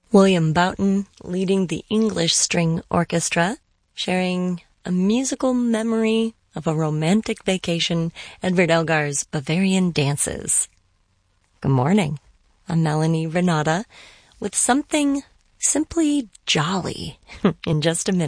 William Boughton leading the English String Orchestra, sharing a musical memory of a romantic vacation, Edward Elgar's Bavarian Dances. Good morning. I'm Melanie Renata with something simply jolly in just a minute.